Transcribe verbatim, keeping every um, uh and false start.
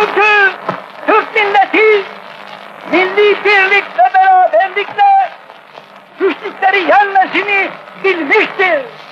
Çünkü Türk milleti milli birlik ve beraberlikle güçlükleri yenmesini bilmiştir.